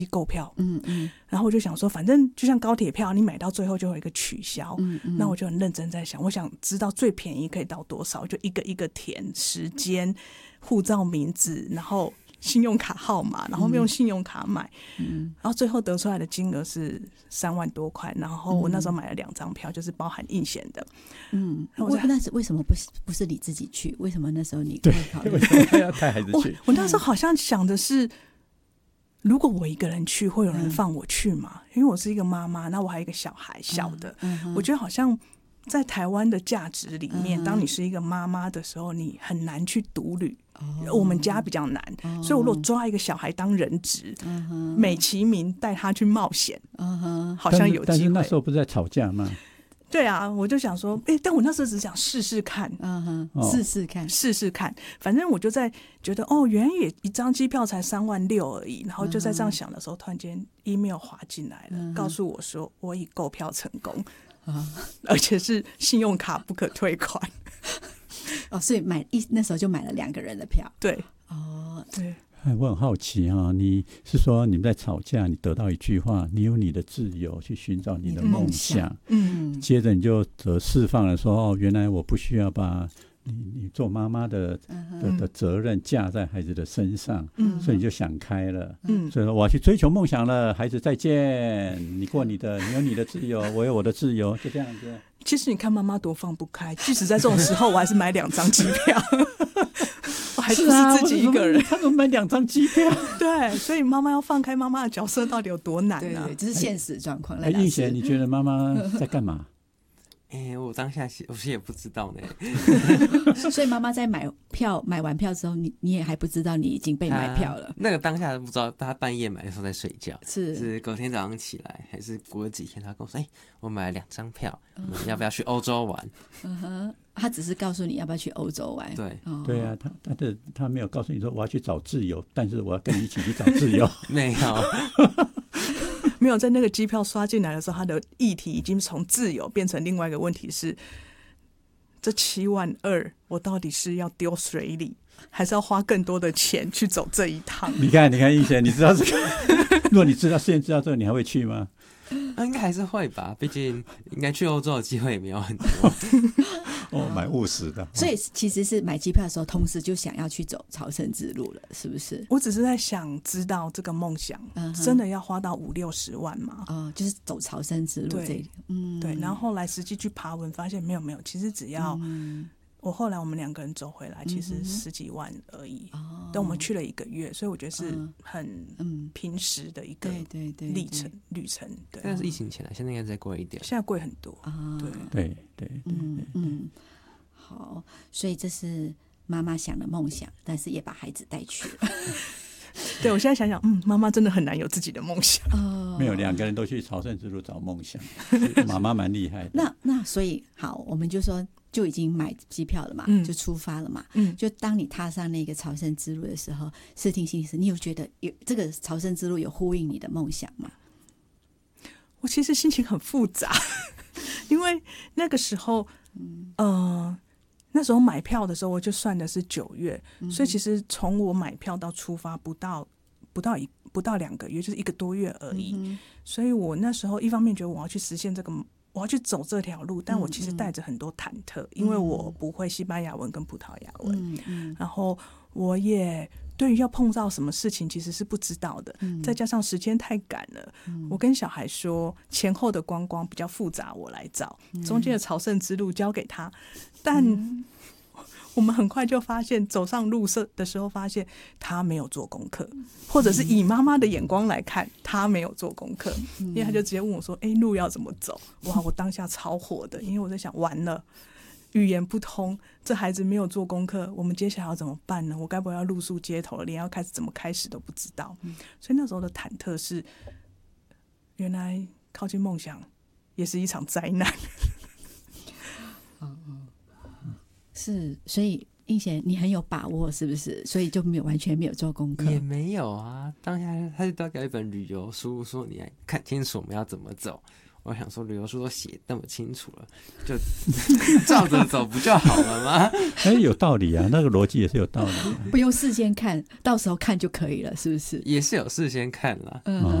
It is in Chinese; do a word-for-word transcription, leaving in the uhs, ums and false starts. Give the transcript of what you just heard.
购票， 嗯嗯， 然后我就想说，反正就像高铁票，你买到最后就有一个取消， 嗯嗯， 那我就很认真在想，我想知道最便宜可以到多少，就一个一个填时间、护照名字，然后信用卡号码，然后用信用卡买，嗯，然后最后得出来的金额是三万多块，然后我那时候买了两张票，就是包含硬险的， 嗯，我那是为什么不是不是你自己去？为什么那时候你对会考虑？ 为什么要带孩子去？ 我, 我那时候好像想的是，如果我一个人去，会有人放我去吗？因为我是一个妈妈，那我还有一个小孩小的， 嗯嗯、 我觉得好像在台湾的价值里面，嗯、当你是一个妈妈的时候，你很难去独旅。哦、我们家比较难，哦、所以我如果抓一个小孩当人质，嗯、美其名带他去冒险，嗯、好像有机会。 但是那时候不是在吵架吗？ 对啊，我就想说，哎、欸，但我那时候只想试试看， 嗯哼，试试看， 试试看，反正我就在觉得，哦，原来也一张机票才三万六而已，然后就在这样想的时候，突然间 email 滑进来了，嗯、告诉我说我已购票成功，嗯、而且是信用卡不可退款。 哦，所以买一那时候就买了两个人的票。 对， 哦， 对。 我很好奇哈，你是说你们在吵架，你得到一句话，你有你的自由去寻找你的梦想，嗯，接着你就得释放了说，哦，原来我不需要把你你做妈妈的、嗯、的的责任架在孩子的身上，嗯，所以你就想开了，嗯，所以说我要去追求梦想了，孩子再见，你过你的，你有你的自由，我有我的自由，就这样子。 其实你看妈妈多放不开，即使在这种时候，我还是买两张机票。我还是自己一个人， 他们买两张机票， 对，所以妈妈要放开妈妈的角色到底有多难啊？ 对，这是现实状况。 哎，映贤，你觉得妈妈在干嘛？ 哎、欸，我当下我是也不知道呢。 所以妈妈在买票买完票之后，你你也还不知道你已经被买票了。 那个当下不知道，她半夜买的时候在睡觉， 是是隔天早上起来，还是过了几天，她跟我说：“哎、欸，我买了两张票，嗯、你要不要去欧洲玩？” 嗯哼，他只是告诉你要不要去欧洲玩。 对， 哦、 对啊，他他的他没有告诉你说我要去找自由，但是我要跟你一起去找自由。 没有。 没有，在那个机票刷进来的时候，他的议题已经从自由变成另外一个问题是：这七万二，我到底是要丢水里，还是要花更多的钱去走这一趟？ 你看，你看，映贤，你知道这个？如果你知道现在知道这个，你还会去吗？ 啊、应该还是会吧，毕竟应该去欧洲的机会也没有很多。 哦，蛮务实的。 所以其实是买机票的时候，同时就想要去走朝圣之路了，是不是？ 我只是在想知道这个梦想、嗯、真的要花到五六十万吗？ 哦，就是走朝圣之路这里。 嗯，对。然后后来实际去爬文，发现没有没有，其实只要、嗯、我后来我们两个人走回来，其实十几万而已。哦，但我们去了一个月，所以我觉得是很平时的一个历程旅程。对， 但是疫情前来，现在应该再贵一点， 现在贵很多。 啊， 对对对对， 嗯嗯。好，所以这是妈妈想的梦想，但是也把孩子带去了。 对，我现在想想，嗯，妈妈真的很难有自己的梦想。 哦， 没有，两个人都去朝圣之路找梦想，妈妈蛮厉害的。 那那所以好，我们就说就已经买机票了嘛，嗯、就出发了嘛。嗯，就当你踏上那个朝圣之路的时候，视听心理师，你有觉得有这个朝圣之路有呼应你的梦想吗？ 我其实心情很复杂，因为那个时候，嗯。呃那时候买票的时候，我就算的是九月、嗯，所以其实从我买票到出发不到不到一不到两个月，就是一个多月而已、嗯。所以我那时候一方面觉得我要去实现这个，我要去走这条路，但我其实带着很多忐忑、嗯，因为我不会西班牙文跟葡萄牙文，嗯嗯、然后我也对于要碰到什么事情其实是不知道的，嗯、再加上时间太赶了、嗯，我跟小孩说前后的观光比较复杂，我来找，中间的朝圣之路交给他。但我们很快就发现，走上路的时候发现他没有做功课，或者是以妈妈的眼光来看，他没有做功课，因为他就直接问我说：“哎、欸，路要怎么走？”哇，我当下超火的，因为我在想，完了，语言不通，这孩子没有做功课，我们接下来要怎么办呢？我该不会要露宿街头了，连要开始怎么开始都不知道。所以那时候的忐忑是，原来靠近梦想也是一场灾难。 是，所以映贤你很有把握是不是？所以就没有完全没有做功课？ 也没有啊，当下他就给我一本旅游书，说你来看清楚我们要怎么走。 我想说旅游书都写那么清楚了，就照着走不就好了吗？ 哎，有道理啊，那个逻辑也是有道理、啊。 不用事先看，到时候看就可以了，是不是？ 也是有事先看啦。 嗯。